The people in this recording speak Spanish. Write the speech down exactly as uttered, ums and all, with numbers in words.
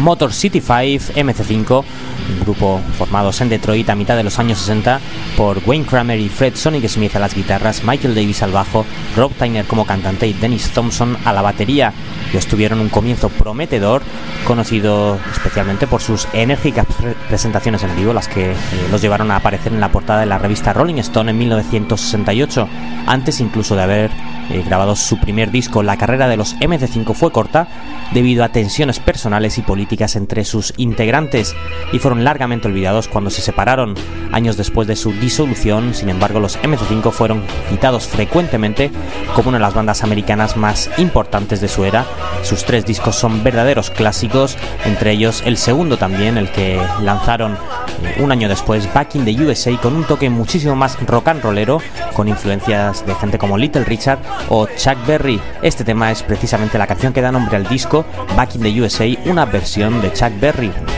Motor City cinco, M C cinco, un grupo formados en Detroit a mitad de los años sesenta por Wayne Kramer y Fred Sonic Smith a las guitarras, Michael Davis al bajo, Rob Tyner como cantante y Dennis Thompson a la batería. Ellos tuvieron un comienzo prometedor, conocido especialmente por sus enérgicas pre- presentaciones en vivo, las que eh, los llevaron a aparecer en la portada de la revista Rolling Stone en mil novecientos sesenta y ocho. Antes incluso de haber eh, grabado su primer disco, la carrera de los M C cinco fue corta debido a tensiones personales y políticas entre sus integrantes, y fueron largamente olvidados cuando se separaron. Años después de su disolución, sin embargo, los M C cinco fueron citados frecuentemente como una de las bandas americanas más importantes de su era. Sus tres discos son verdaderos clásicos, entre ellos el segundo también, el que lanzaron eh, un año después, Back in the U S A, con un toque muchísimo más rock and rollero, con influencias de gente como Little Richard o Chuck Berry. Este tema es precisamente la canción que da nombre al disco, Back in the U S A, una versión de Chuck Berry.